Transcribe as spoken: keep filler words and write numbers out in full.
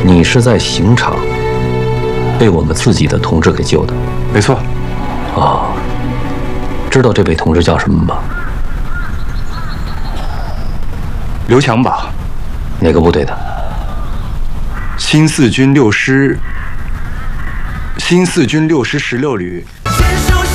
你是在刑场被我们自己的同志给救的？ 没错。 啊，知道这位同志叫什么吗？ 刘强吧。 哪个部队的？ 新四军六师。新四军六师十六旅